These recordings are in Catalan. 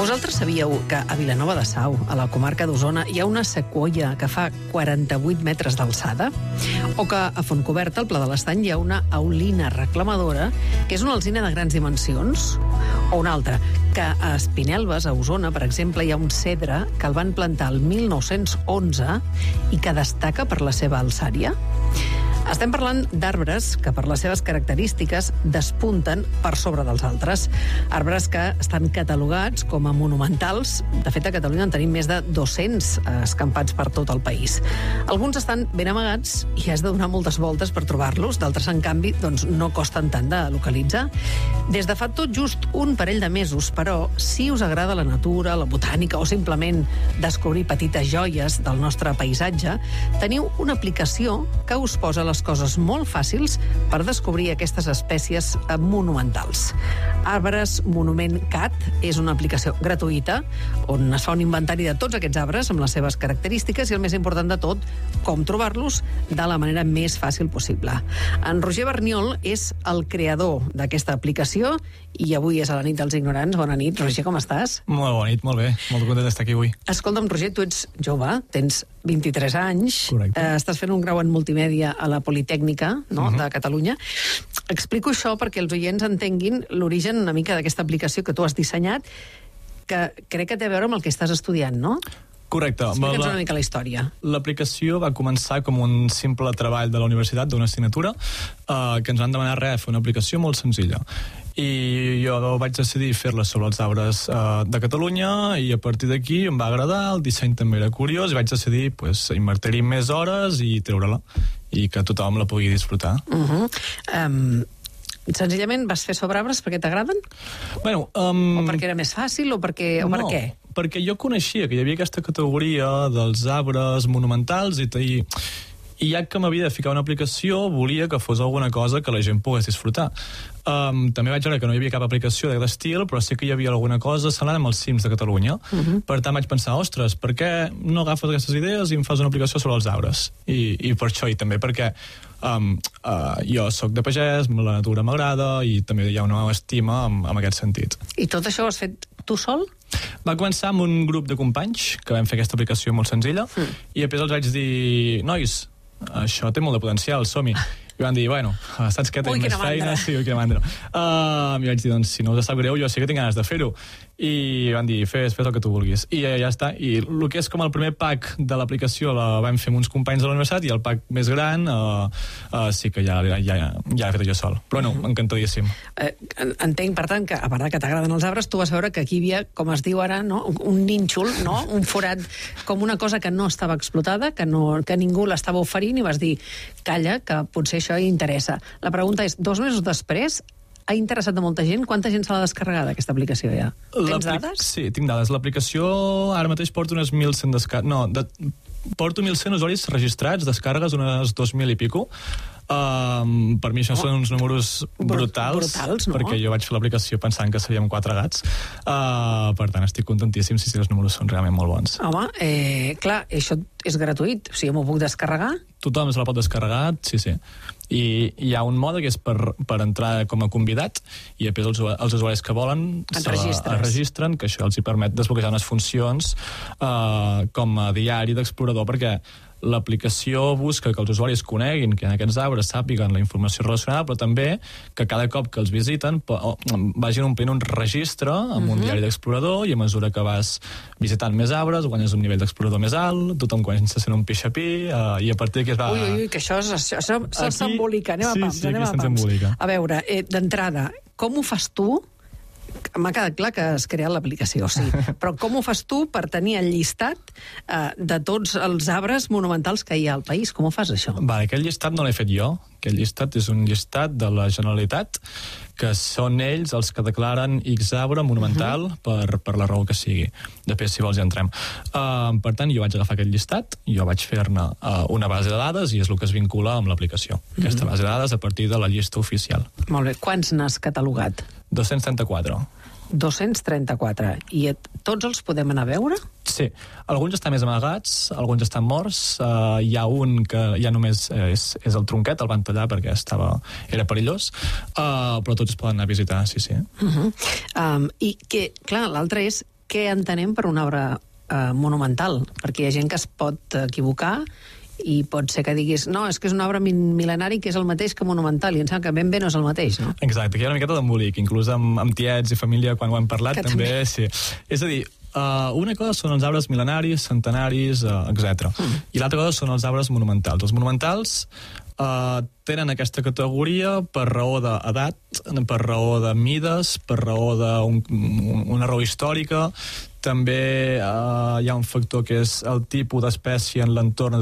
Vosaltres sabíeu que a Vilanova de Sau, a la comarca d'Osona, hi ha una sequoia que fa 48 metres d'alçada? O que a Fontcoberta, al Pla de l'Estany, hi ha una aulina reclamadora, que és una alzina de grans dimensions? O una altra, que a Espinelves, a Osona, per exemple, hi ha un cedre que el van plantar el 1911 i que destaca per la seva alçària? Estem parlant d'arbres que, per les seves característiques, despunten per sobre dels altres. Arbres que estan catalogats com a monumentals. De fet, a Catalunya en tenim més de 200 escampats per tot el país. Alguns estan ben amagats i has de donar moltes voltes per trobar-los. D'altres, en canvi, doncs, no costen tant de localitzar. Des de fa tot just un parell de mesos, però, si us agrada la natura, la botànica o simplement descobrir petites joies del nostre paisatge, teniu una aplicació que us posa les coses molt fàcils per descobrir aquestes espècies monumentals. Arbres Monument Cat és una aplicació gratuïta on es fa un inventari de tots aquests arbres amb les seves característiques i, el més important de tot, com trobar-los de la manera més fàcil possible. En Roger Barniol és el creador d'aquesta aplicació i avui és a la nit dels ignorants. Bona nit, Roger, com estàs? Molt bona nit, molt bé. Molt content d'estar aquí avui. Escolta'm, Roger, tu ets jove, tens 23 anys. Correcte. Estàs fent un grau en multimèdia a la Politècnica, no?, de Catalunya. Explico això perquè els oients entenguin l'origen una mica d'aquesta aplicació que tu has dissenyat, que crec que té a veure amb el que estàs estudiant, no? Correcte. Explica'ns una mica la història. L'aplicació va començar com un simple treball de la universitat, d'una assignatura, que ens van demanar fer una aplicació molt senzilla. I jo vaig decidir fer-la sobre els arbres de Catalunya i a partir d'aquí em va agradar, el disseny també era curiós i vaig decidir invertir-hi més hores i treure-la i que tothom la pugui disfrutar. Senzillament vas fer sobre arbres perquè t'agraden? Bueno, o perquè era més fàcil o per què? Perquè jo coneixia que hi havia aquesta categoria dels arbres monumentals i ja que m'havia de ficar una aplicació, volia que fos alguna cosa que la gent pogués disfrutar. També vaig veure que no hi havia cap aplicació d'aquest estil, però sí que hi havia alguna cosa semblant amb els cims de Catalunya. Per tant, vaig pensar, ostres, per què no agafes aquestes idees i em fas una aplicació sobre els arbres? I per això, i també perquè jo sóc de pagès, la natura m'agrada i també hi ha una estima en aquest sentit. I tot això ho has fet tu sol? Va començar amb un grup de companys que vam fer aquesta aplicació molt senzilla i després els vaig dir, nois, això té molt de potencial, som-hi. I van dir, bueno, saps què, tenim més feina? Sí, quina mandra. I vaig dir, doncs, si no us sap greu, jo sí que tinc ganes de fer-ho. I van dir, fes el que tu vulguis. I ja està. I el que és com el primer pack de l'aplicació la vam fer amb uns companys de la universitat i el pack més gran sí que ja l'he fet jo sol. Però no, encantadíssim. Entenc, per tant, que a part que t'agraden els arbres, tu vas veure que aquí hi havia, com es diu ara, no? Un nínxol, no? Un forat, com una cosa que no estava explotada, que ningú l'estava oferint, i vas dir, calla, que potser això interessa. La pregunta és, 2 mesos després, ha interessat a molta gent? Quanta gent se l'ha descarregat, aquesta aplicació, ja? Tens dades? Sí, tinc dades. L'aplicació ara mateix porta unes 1.100 descàrregues. Porto 1.100 usuaris registrats, descàrregues unes 2.000 i pico. Per mi això són uns números brutals, no? Perquè jo vaig fer l'aplicació pensant que seríem 4 gats. Per tant, estic contentíssim si els números són realment molt bons. Home, clar, això és gratuït, o sigui, m'ho puc descarregar? Tothom se la pot descarregar, sí. I hi ha un mode que és per entrar com a convidat i després els usuaris que volen es registren, que això els hi permet desbloquejar unes funcions com a diari d'explorador, perquè l'aplicació busca que els usuaris coneguin que en aquests arbres sàpiguen la informació relacionada, però també que cada cop que els visiten vagin omplint un registre amb un diari d'explorador, i a mesura que vas visitant més arbres guanyes un nivell d'explorador més alt, tothom comença sent un pixapí, i a partir d'aquí es va... Ui, que això s'embolica. Anem a pams. A veure, d'entrada, com ho fas tu? M'ha quedat clar que has creat l'aplicació, sí. Però com ho fas tu per tenir el llistat de tots els arbres monumentals que hi ha al país? Com ho fas, això? Aquest llistat no l'he fet jo. Aquest llistat és un llistat de la Generalitat, que són ells els que declaren X arbre monumental per la raó que sigui. Després, si vols, ja entrem. Per tant, jo vaig agafar aquest llistat, jo vaig fer-ne una base de dades i és el que es vincula amb l'aplicació. Aquesta base de dades a partir de la llista oficial. Molt bé. Quants n'has catalogat? 234. 234. I tots els podem anar a veure? Sí. Alguns estan més amagats, alguns estan morts. Hi ha un que ja només és el tronquet, el van tallar perquè era perillós, però tots es poden anar a visitar, sí. I que, clar, l'altre és què entenem per una obra monumental? Perquè hi ha gent que es pot equivocar i pot ser que diguis, no, és que és una obra mil·lenari que és el mateix que monumental, i em sembla que ben bé no és el mateix, no? Exacte, que hi ha una miqueta d'embolic, inclús amb tiets i família, quan ho hem parlat, que també. Sí. És a dir, una cosa són els arbres mil·lenaris, centenaris, etc. I l'altra cosa són els arbres monumentals. Els monumentals tenen aquesta categoria per raó d'edat, per raó de mides, per raó d'una raó històrica. També hi ha un factor que és el tipus d'espècie en l'entorn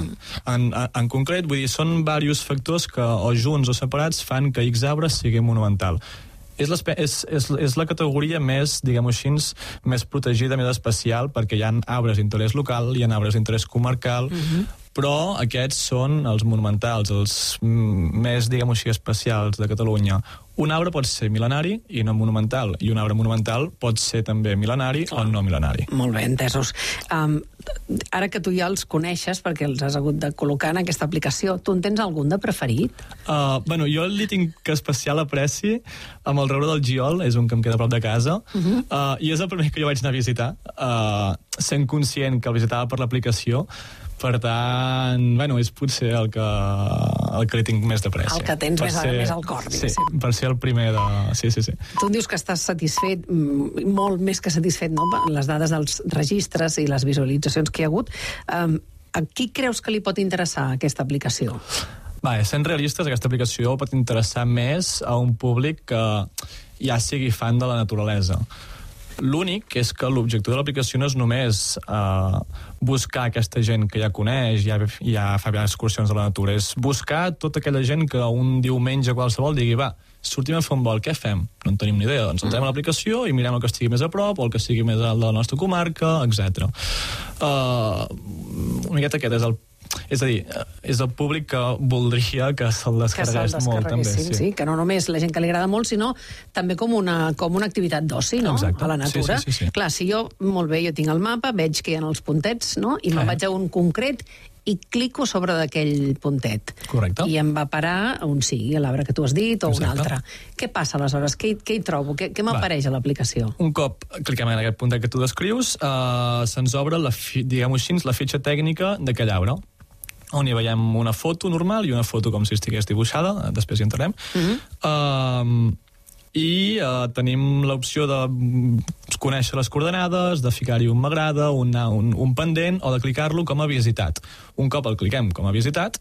en concret. Vull dir, són diversos factors que o junts o separats fan que X arbre sigui monumental. És la categoria més, diguem-ho així, més protegida, més especial, perquè hi ha arbres d'interès local, hi ha arbres d'interès comarcal, però aquests són els monumentals, els més, diguem-ho així, especials de Catalunya. Un arbre pot ser mil·lenari i no monumental, i un arbre monumental pot ser també mil·lenari o no mil·lenari. Molt bé, entesos. Ara que tu ja els coneixes, perquè els has hagut de col·locar en aquesta aplicació, tu en tens algun de preferit? Bueno, jo li tinc especial apreci amb el Roure del Giol, és un que em queda a prop de casa, i és el primer que jo vaig anar a visitar, sent conscient que el visitava per l'aplicació. Per tant, bueno, és potser el que li tinc més d'apreci. El que tens més al cor, diguéssim. Sí, per ser el primer de... Sí. Tu em dius que estàs satisfet, molt més que satisfet, no?, les dades dels registres i les visualitzacions que hi ha hagut. A qui creus que li pot interessar aquesta aplicació? Sent realistes, aquesta aplicació pot interessar més a un públic que ja sigui fan de la naturalesa. L'únic és que l'objectiu de l'aplicació no és només buscar aquesta gent que ja coneix, ja fa excursions a la natura, és buscar tota aquella gent que un diumenge qualsevol digui, va, sortim a fer un vol, què fem? No en tenim ni idea, doncs entrem a l'aplicació i mirem el que estigui més a prop o el que estigui més alt de la nostra comarca, etc. Una miqueta aquest és el... És a dir, és el públic que voldria que se'l descarregués molt, també. Sí, que no només la gent que li agrada molt, sinó també com una activitat d'oci, no?, a la natura. Sí. Clar, si jo, molt bé, jo tinc el mapa, veig que hi ha els puntets, no?, i me'n vaig a un concret i clico sobre d'aquell puntet. Correcte. I em va parar on sigui, l'arbre que tu has dit, o un altre. Què passa aleshores? Què hi trobo? Què m'apareix a l'aplicació? Un cop cliquem en aquest puntet que tu descrius, se'ns obre, diguem-ho així, la fitxa tècnica d'aquell arbre, on hi veiem una foto normal i una foto com si estigués dibuixada, després hi entrarem, i tenim l'opció de conèixer les coordenades, de ficar-hi un m'agrada, un pendent, o de clicar-lo com a visitat. Un cop el cliquem com a visitat,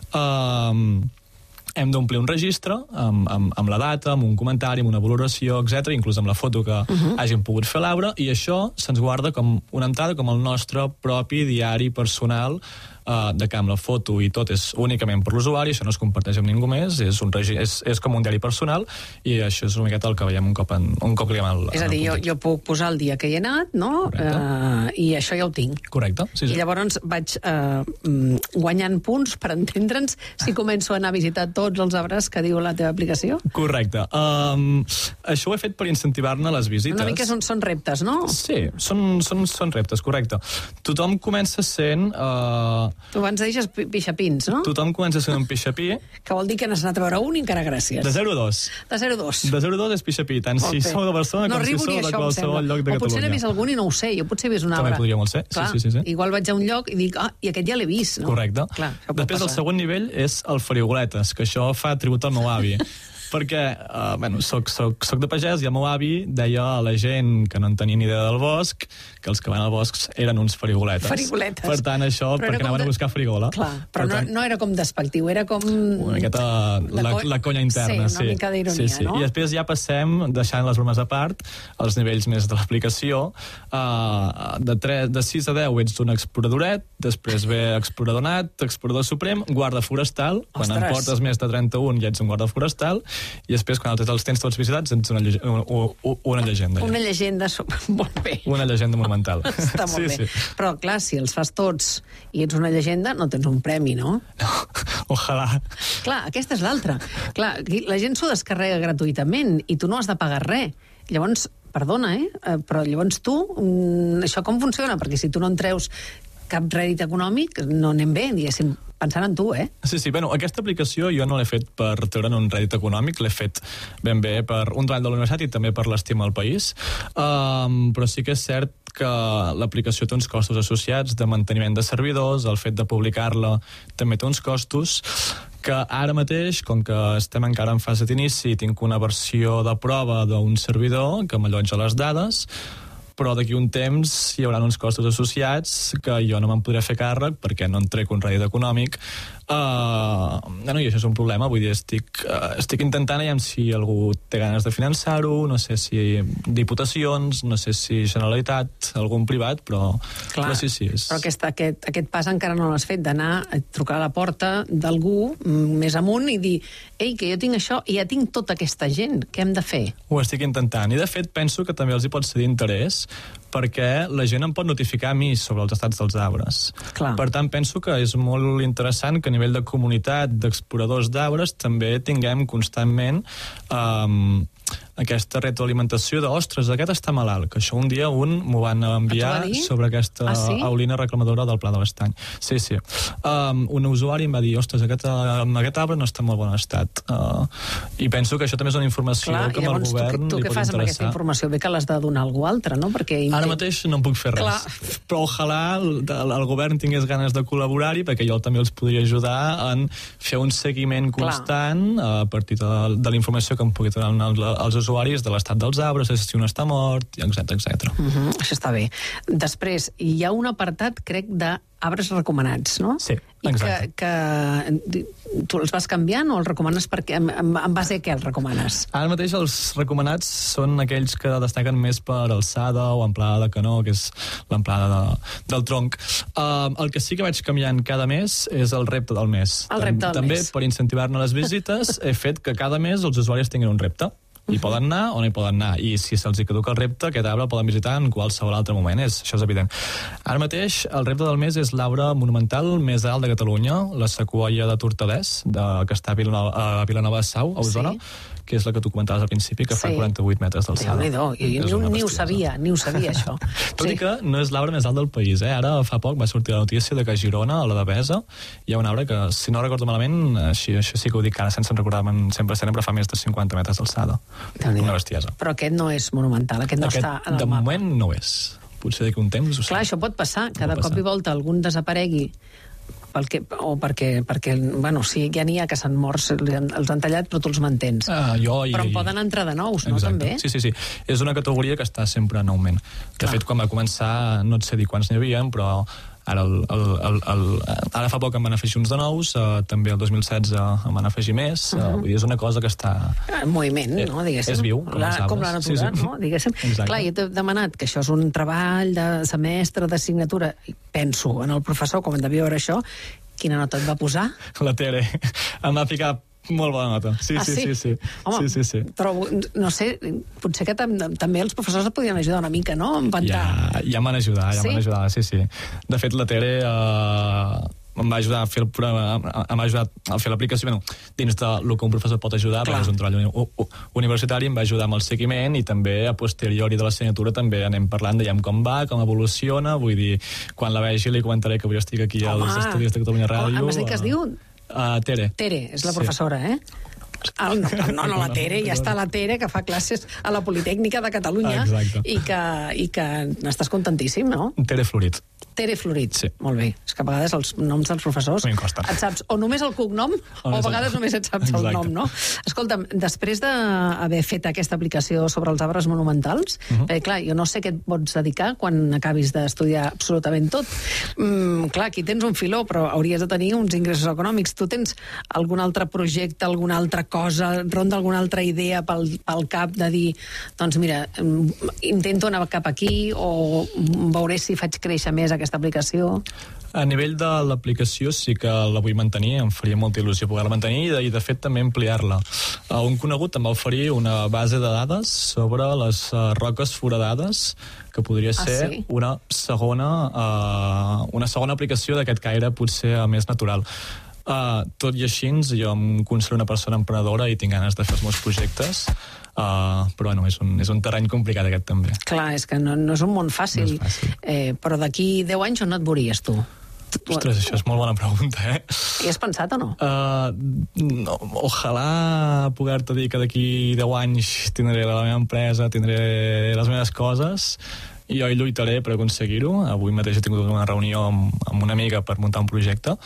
hem d'omplir un registre amb la data, amb un comentari, amb una valoració, etc., inclús amb la foto que hàgim pogut fer a l'arbre, i això se'ns guarda com una entrada, com el nostre propi diari personal, de que amb la foto i tot és únicament per l'usuari, això no es comparteix amb ningú més, és com un diari personal, i això és una miqueta el que veiem un cop cliquem al És a dir, jo puc posar el dia que hi he anat, no?, i això ja ho tinc. Correcte. Sí. I llavors vaig guanyant punts per entendre'ns si començo a anar a visitar tots els arbres que diu la teva aplicació? Correcte. Això ho he fet per incentivar-ne les visites. Una mica són reptes, no? Sí, són reptes, correcte. Tothom comença sent... Tu abans deies pixapins, no? Tothom comença sent un pixapí. Que vol dir que n'has anat a veure un i encara gràcies. De 0 a 2. De 0 a 2. De 0 a 2 és pixapí, tant si sou de Barcelona com si sou de qualsevol lloc de Catalunya. O potser n'he vist algun i no ho sé, jo potser he vist un arbre. També podria molt ser, sí. Igual vaig a un lloc i dic, i aquest ja l'he vist, no? Correcte. Després el segon nivell és el farigoletes, que això fa tribut al meu avi. Perquè, soc de pagès i el meu avi deia a la gent que no en tenia ni idea del bosc que els que van al bosc eren uns farigoletes. Per tant, això, perquè anaven a buscar farigola. Clar, però no era com despectiu, era com... Una miqueta la conya interna, sí. Una mica d'ironia, no? I després ja passem, deixant les bromes a part, als nivells més de l'aplicació. De 6 a 10 ets un exploradoret, després ve explorador nat, explorador suprem, guarda forestal, quan en portes més de 31 ja ets un guarda forestal, i després, quan els tens tots visitats, ets una llegenda. Una llegenda, molt bé. Una llegenda monumental. Està molt bé. Però, clar, si els fas tots i ets una llegenda, no tens un premi, no? No, ojalà. Clar, aquesta és l'altra. Clar, la gent s'ho descarrega gratuïtament i tu no has de pagar res. Llavors, perdona, però llavors tu, això com funciona? Perquè si tu no en treus cap rèdit econòmic, no anem bé, diguéssim. pensant en tu, Sí, bueno, aquesta aplicació jo no l'he fet per treure'n un rèdit econòmic, l'he fet ben bé per un treball de la universitat i també per l'estima al país, però sí que és cert que l'aplicació té uns costos associats de manteniment de servidors, el fet de publicar-la també té uns costos, que ara mateix, com que estem encara en fase d'inici, tinc una versió de prova d'un servidor que m'allotja les dades, però d'aquí un temps hi haurà uns costos associats que jo no me'n podré fer càrrec perquè no en trec un rèdit econòmic. I això és un problema, vull dir, estic intentant si algú té ganes de finançar-ho, no sé si diputacions, no sé si Generalitat, algun privat, però sí. Però aquest pas encara no l'has fet, d'anar a trucar a la porta d'algú més amunt i dir, ei, que jo tinc això i ja tinc tota aquesta gent, què hem de fer? Ho estic intentant, i de fet penso que també els hi pot ser d'interès, perquè la gent em pot notificar a mi sobre els estats dels arbres. Clar. Per tant, penso que és molt interessant que a nivell de comunitat d'exploradors d'arbres també tinguem constantment aquesta retroalimentació de, ostres, aquest està malalt, que això un dia m'ho van enviar sobre aquesta aulina reclamadora del Pla de l'Estany. Sí. Un usuari em va dir, ostres, aquest arbre no està en molt bon estat. I penso que això també és una informació que al govern li pot interessar. Tu què fas amb aquesta informació? Bé que l'has de donar a algú altre, no? Ara mateix no en puc fer res. Però ojalà el govern tingués ganes de col·laborar-hi, perquè jo també els podria ajudar en fer un seguiment constant a partir de la informació que em pugui donar els usuaris de l'estat dels arbres, si un està mort, etc. Això està bé. Després, hi ha un apartat, crec, d'arbres recomanats, no? Sí, exacte. Que tu els vas canviant o els recomanes perquè en base a què els recomanes? Ara mateix els recomanats són aquells que destaquen més per alçada o amplada de canó, que és l'amplada del tronc. El que sí que vaig canviant cada mes és el repte del mes. També, per incentivar-ne les visites, he fet que cada mes els usuaris tinguin un repte. Hi poden anar o no hi poden anar. I si se'ls caduca el repte, aquest arbre el poden visitar en qualsevol altre moment. Això és evident. Ara mateix, el repte del mes és l'arbre monumental més alt de Catalunya, la sequoia de Tortelès, que està a Vilanova de Sau, a Osona, que és la que tu comentaves al principi, que fa 48 metres d'alçada. Ni ho sabia, això. Tot i que no és l'arbre més alt del país. Ara, fa poc, va sortir la notícia de que a Girona, a la Devesa, hi ha un arbre que, si no recordo malament, això sí que ho dic ara sense recordar-me'n 100%, però fa més de 50 metres d'alçada. Una bestiesa. Però aquest no és monumental, aquest no està al mapa. De moment no és. Potser d'aquí un temps... Clar, això pot passar, que de cop i volta algun desaparegui perquè sí, ja n'hi ha que s'han morts, els han tallat, però tu els mantens. Però en poden entrar de nous, no, també? Sí. És una categoria que està sempre en augment. De fet, quan va començar, no et sé dir quants n'hi havia, però ara fa poc en van afegir uns de nous, també el 2016 en van afegir més, vull dir, és una cosa que està... En moviment, no, diguéssim. És viu, com la natura, no, diguéssim. Clar, jo t'he demanat que això és un treball de semestre, d'assignatura, i penso en el professor, com en devia veure això, quina nota et va posar? La Tere em va ficar molt bona nota. Sí. Home, sí. Però, no sé, potser que també els professors et podien ajudar una mica, no? Ja m'han ajudat, sí. De fet, la Tere em va ajudar a fer l'aplicació, dins del que un professor pot ajudar, perquè és un treball universitari, em va ajudar amb el seguiment i també a posteriori de l'assignatura també anem parlant, dèiem com va, com evoluciona, vull dir, quan la vegi li comentaré que avui estic aquí als estudis de Catalunya Ràdio. Em vas dir que es diu? Tere. Tere, és la professora, No, la Tere, ja està la Tere, que fa classes a la Politécnica de Catalunya. Exacte. I que n'estàs contentíssim, no? Tere Florit. Tere Florit, sí. Molt bé. És que a vegades els noms dels professors et saps o només el cognom o a vegades només et saps el nom, no? Escolta'm, després d'haver fet aquesta aplicació sobre els arbres monumentals, clar, jo no sé què et pots dedicar quan acabis d'estudiar absolutament tot. Clar, aquí tens un filó, però hauries de tenir uns ingressos econòmics. Tu tens algun altre projecte, alguna altra cosa, ronda alguna altra idea pel cap de dir, doncs mira, intento anar cap aquí o veuré si faig créixer més aquesta aplicació? A nivell de l'aplicació sí que la vull mantenir, em faria molta il·lusió poder-la mantenir i de fet també ampliar-la. Un conegut em va oferir una base de dades sobre les roques foradades que podria ser una segona aplicació d'aquest caire potser més natural. Tot i així, jo em considero una persona emprenedora i tinc ganes de fer els meus projectes, però bueno, és un terreny complicat aquest també. Clar, és que no és un món fàcil, però d'aquí 10 anys on et veuries tu? Ostres, això és molt bona pregunta, Hi has pensat o no? No, ojalà poder-te dir que d'aquí 10 anys tindré la meva empresa, tindré les meves coses, i jo hi lluitaré per aconseguir-ho. Avui mateix he tingut una reunió amb una amiga per muntar un projecte,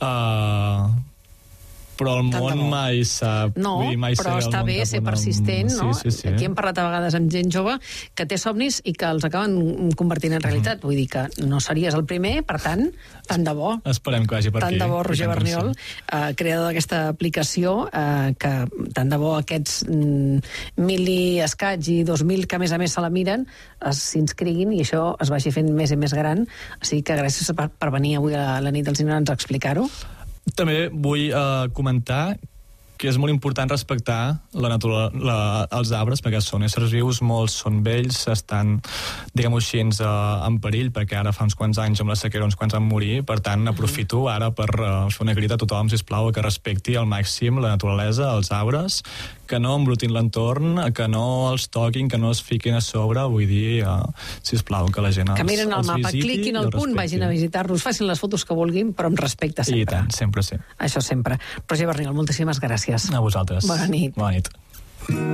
però el món mai sap. No, però està bé ser persistent, no? Sí. Aquí hem parlat a vegades amb gent jove que té somnis i que els acaben convertint en realitat. Vull dir que no series el primer, per tant, tant de bo. Esperem que vagi per aquí. Tant de bo, Roger Barniol, creador d'aquesta aplicació, que tant de bo aquests 1.000 i escaig i 2.000 que a més se la miren s'inscriguin i això es vagi fent més i més gran. O sigui que gràcies per venir avui a la nit dels ignorants a explicar-ho. També vull comentar que és molt important respectar els arbres, perquè són éssers vius, molts són vells, estan, diguem-ho així, en perill, perquè ara fa uns quants anys amb la sequera uns quants van morir. Per tant, aprofito ara per fer una crida a tothom, sisplau, que respecti al màxim la naturalesa, els arbres, que no embrutin l'entorn, que no els toquin, que no es fiquin a sobre. Vull dir, sisplau, que la gent els visiti. Que miren el mapa, cliquin al punt, vagin a visitar-los, facin les fotos que vulguin, però amb respecte sempre. I tant, sempre sí. Això sempre. Roger Barniol, moltíssimes gràcies. A vosaltres. Bona nit. Bona nit.